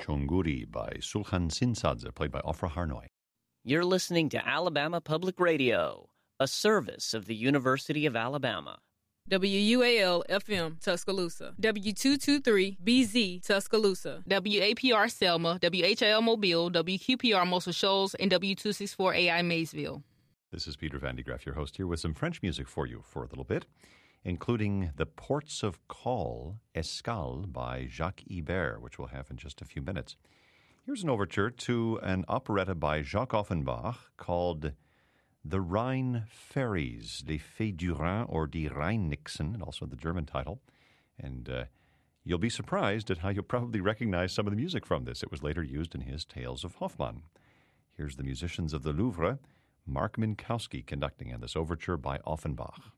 Chonguri by Sulkhan Sinsadze, played by Ofra Harnoy. You're listening to Alabama Public Radio, a service of the University of Alabama. WUAL-FM, Tuscaloosa. W223-BZ, Tuscaloosa. WAPR Selma, WHIL Mobile, WQPR Muscle Shoals, and W264AI Maysville. This is Peter Van de Graaff, your host, here with some French music for you for a little bit, including The Ports of Call, Escale by Jacques Ibert, which we'll have in just a few minutes. Here's an overture to an operetta by Jacques Offenbach called The Rhine Ferries, Les Fées du Rhin, or Die Rheinnixen, and also the German title. And you'll be surprised at how you'll probably recognize some of the music from this. It was later used in his Tales of Hoffmann. Here's the musicians of the Louvre, Mark Minkowski conducting in this overture by Offenbach.